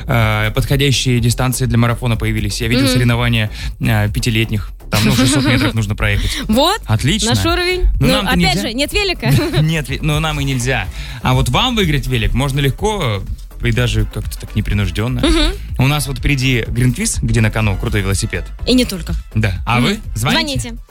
подходящие дистанции для марафона появились. Я видел соревнования 5-летних. Там, 600 метров нужно проехать. Вот. Отлично. Наш уровень. Но опять же, нет велика. Нет, но нам и нельзя. А вот вам выиграть велик можно легко, и даже как-то так непринужденно. У нас вот впереди Гринпис, где на кону крутой велосипед. И не только. Да. А вы звоните.